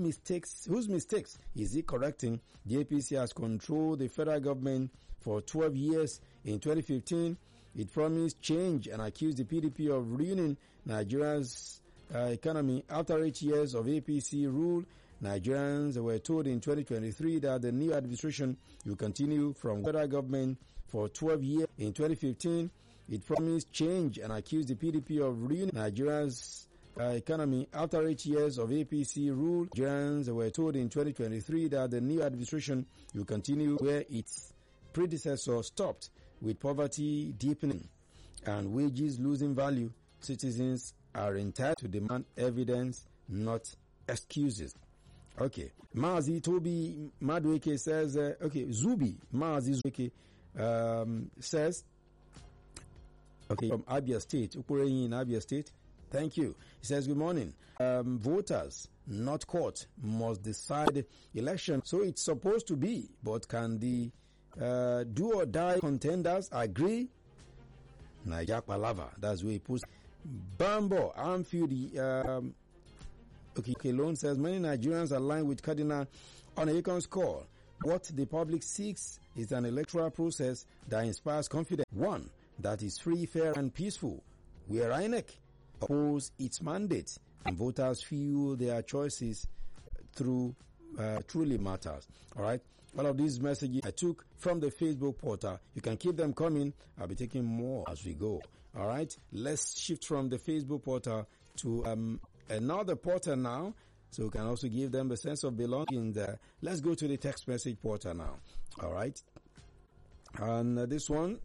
whose mistakes is he correcting? The APC has controlled the federal government for 12 years. In 2015, it promised change and accused the PDP of ruining Nigeria's economy. After 8 years of APC rule, Nigerians were told in 2023 that the new administration will continue from federal government for 12 years. In 2015, it promised change and accused the PDP of ruining Nigeria's economy. After 8 years of APC rule, Nigerians were told in 2023 that the new administration will continue where its predecessor stopped, with poverty deepening and wages losing value. Citizens are entitled to demand evidence, not excuses. Okay. Mazi Toby Madweke says, Zubi Mazi Zubi says, from Abia State, Ukureyi in Abia State. Thank you. He says, good morning. Voters, not court, must decide election. So it's supposed to be, but can the do or die contenders agree? Naija Palava, that's where he puts. Bambo, Amfield, Loan says, many Nigerians align with Cardinal on Akon's call. What the public seeks is an electoral process that inspires confidence. One that is free, fair, and peaceful, where INEC oppose its mandate and voters feel their choices through truly matters. All right. All of these messages I took from the Facebook portal. You can keep them coming. I'll be taking more as we go. All right. Let's shift from the Facebook portal to another portal now, so we can also give them a sense of belonging there. Let's go to the text message portal now. All right. And this one,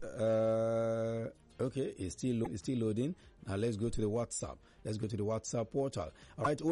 it's still loading. Now let's go to the WhatsApp. Let's go to the WhatsApp portal. All right,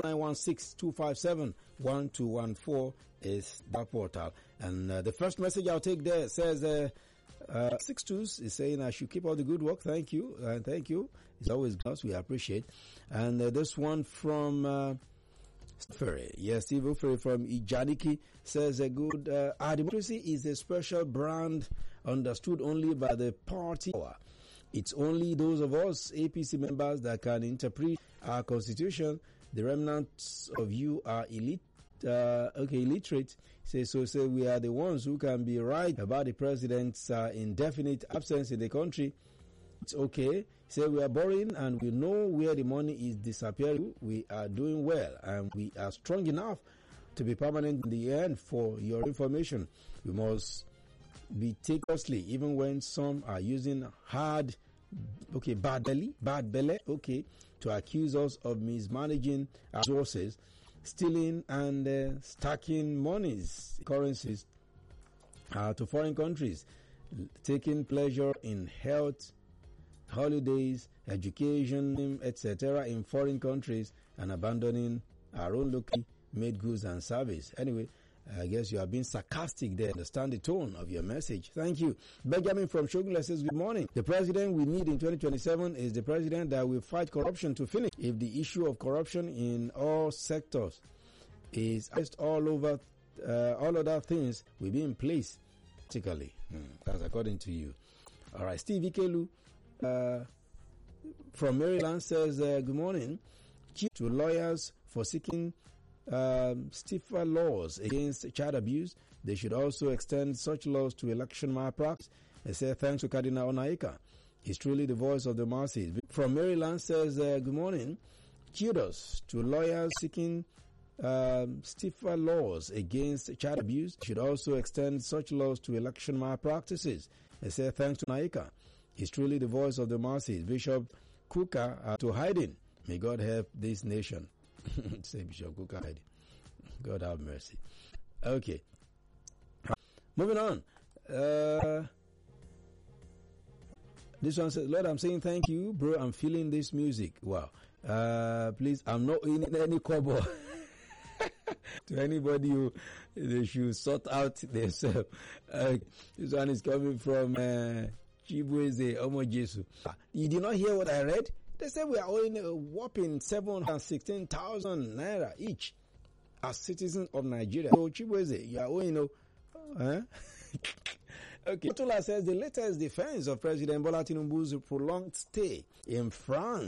0916-257-1214 is that portal. And the first message I'll take there says, Sixtus is saying I should keep all the good work. Thank you. Thank you. It's always us. We appreciate. And this one from Ferry. Yes, Steve Ferry from Ijaniki says our democracy is a special brand understood only by the party power. It's only those of us APC members that can interpret our constitution. The remnants of you are illiterate. Say we are the ones who can be right about the president's indefinite absence in the country. It's okay. Say we are boring and we know where the money is disappearing. We are doing well and we are strong enough to be permanent in the end. For your information, we must be take costly even when some are using bad belly, to accuse us of mismanaging our resources, stealing and stacking currencies to foreign countries, taking pleasure in health, holidays, education, etc. in foreign countries and abandoning our own locally made goods and service. Anyway, I guess you are being sarcastic there. Understand the tone of your message. Thank you. Benjamin from Shogula says, good morning. The president we need in 2027 is the president that will fight corruption to finish. If the issue of corruption in all sectors is all other things will be in place practically. That's according to you. All right. Steve Ikelu from Maryland says, good morning. To lawyers for seeking stiffer laws against child abuse, they should also extend such laws to election malpractice. They say thanks to Cardinal Onaika. He's truly the voice of the masses. From Maryland says, good morning. Kudos to lawyers seeking stiffer laws against child abuse. Should also extend such laws to election malpractices. They say thanks to Naika. He's truly the voice of the masses. Bishop Kuka to hiding. May God help this nation. Say Bishop Kuka hiding. God have mercy. Okay. Moving on. This one says, Lord, I'm saying thank you, bro. I'm feeling this music. Wow. Please, I'm not in any trouble. To anybody who they should sort out themselves. This one is coming from Chibweze Omo Jesu. You did not hear what I read? They said we are owing a whopping 716,000 naira each as citizens of Nigeria. So Chibweze, you are owing, Okay. Tola says the latest defense of President Bola Tinubu's prolonged stay in France